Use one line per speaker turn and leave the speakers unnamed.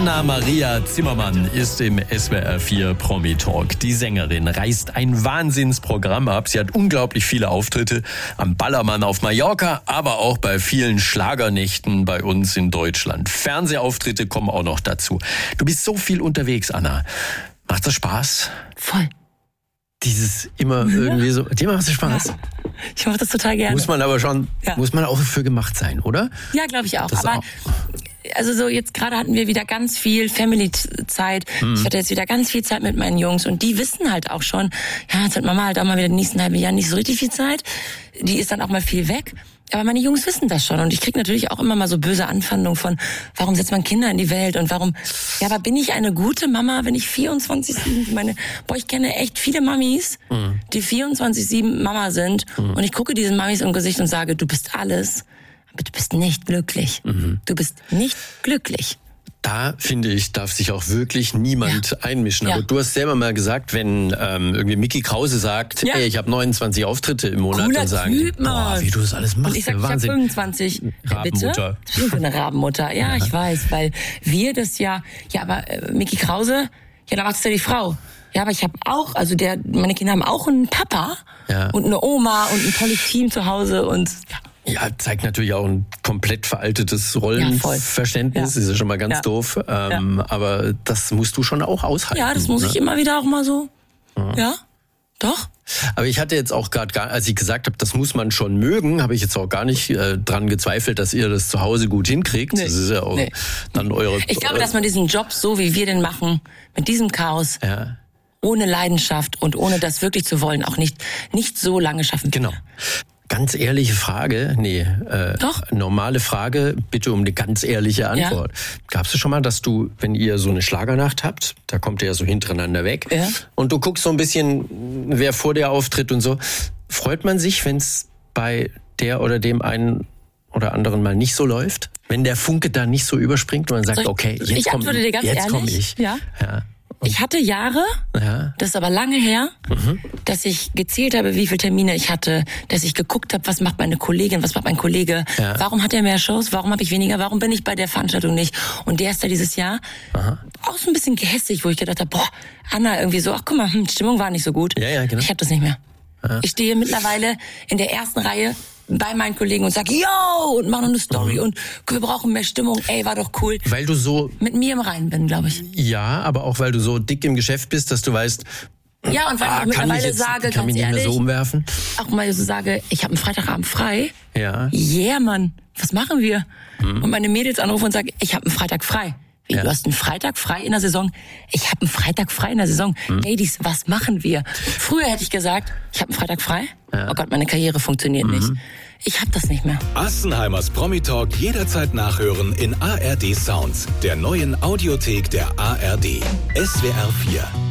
Anna-Maria Zimmermann ist im SWR 4 Promi Talk. Die Sängerin reißt ein Wahnsinnsprogramm ab. Sie hat unglaublich viele Auftritte am Ballermann auf Mallorca, aber auch bei vielen Schlagernächten bei uns in Deutschland. Fernsehauftritte kommen auch noch dazu. Du bist so viel unterwegs, Anna. Macht das Spaß?
Voll.
Dieses immer irgendwie so. Dir macht es Spaß?
Ja. Ich mache das total gerne.
Muss man aber schon, muss man auch dafür gemacht sein, oder?
Ja, glaube ich auch.
Das
aber
auch.
Also so jetzt gerade hatten wir wieder ganz viel Family-Zeit. Ich hatte jetzt wieder ganz viel Zeit mit meinen Jungs und die wissen halt auch schon, ja, jetzt hat Mama halt auch mal wieder die nächsten halben Jahr nicht so richtig viel Zeit. Die ist dann auch mal viel weg. Aber meine Jungs wissen das schon und ich krieg natürlich auch immer mal so böse Anfeindungen von, warum setzt man Kinder in die Welt und warum, ja, aber bin ich eine gute Mama, wenn ich 24/7, ich kenne echt viele Mamis, die 24/7 Mama sind und ich gucke diesen Mamis im Gesicht und sage, du bist alles, aber du bist nicht glücklich. Du bist nicht glücklich.
Da, finde ich, darf sich auch wirklich niemand einmischen. Aber du hast selber mal gesagt, wenn irgendwie Mickey Krause sagt, ey, ich habe 29 Auftritte im Monat,
cooler
und sagen,
Typ,
boah, wie du das alles machst,
und ich sag, ich habe 25.
Rabenmutter.
Bitte? Ich bin eine Rabenmutter. Ja, ich weiß, weil wir das aber Mickey Krause, da macht's ja die Frau. Ja, aber ich habe auch, meine Kinder haben auch einen Papa und eine Oma und ein tolles Team zu Hause und
ja, zeigt natürlich auch ein komplett veraltetes Rollenverständnis. Das ist ja schon mal ganz doof. Aber das musst du schon auch aushalten.
Ja, das muss ich immer wieder auch mal so. Ja, doch.
Aber ich hatte jetzt auch gerade, als ich gesagt habe, das muss man schon mögen, habe ich jetzt auch gar nicht dran gezweifelt, dass ihr das zu Hause gut hinkriegt. Nee. Das ist ja auch dann eure...
Ich glaube, dass man diesen Job, so wie wir den machen, mit diesem Chaos... ohne Leidenschaft und ohne das wirklich zu wollen, auch nicht so lange schaffen kann.
Genau. Ganz ehrliche Frage, normale Frage, bitte um eine ganz ehrliche Antwort. Gab's es schon mal, dass du, wenn ihr so eine Schlagernacht habt, da kommt ihr ja so hintereinander weg, und du guckst so ein bisschen, wer vor dir auftritt und so, freut man sich, wenn es bei der oder dem einen oder anderen mal nicht so läuft? Wenn der Funke da nicht so überspringt und man sagt, okay, jetzt komme ich.
Ja. Ich hatte Jahre, das ist aber lange her, dass ich gezählt habe, wie viele Termine ich hatte, dass ich geguckt habe, was macht meine Kollegin, was macht mein Kollege, warum hat er mehr Shows, warum habe ich weniger, warum bin ich bei der Veranstaltung nicht. Und der ist da dieses Jahr auch so ein bisschen gehässig, wo ich gedacht habe, Anna, irgendwie so, ach guck mal, Stimmung war nicht so gut.
Ja, genau.
Ich habe das nicht mehr. Ich stehe mittlerweile in der ersten Reihe bei meinen Kollegen und sag, yo, und mach noch eine Story und wir brauchen mehr Stimmung, ey, war doch cool.
Weil du so...
mit mir im Reinen bin, glaube ich.
Ja, aber auch weil du so dick im Geschäft bist, dass du weißt...
Ja, und weil ich mittlerweile sage,
kann mich nicht mehr so umwerfen.
Auch mal so sage, ich habe einen Freitagabend frei.
Ja.
Yeah, Mann, was machen wir? Und meine Mädels anrufen und sagen, ich habe einen Freitag frei. Wie, du hast einen Freitag frei in der Saison? Ich habe einen Freitag frei in der Saison. Ladies, was machen wir? Früher hätte ich gesagt, ich habe einen Freitag frei. Oh Gott, meine Karriere funktioniert nicht. Ich habe das nicht mehr.
Assenheimers Promi Talk jederzeit nachhören in ARD Sounds, der neuen Audiothek der ARD. SWR 4.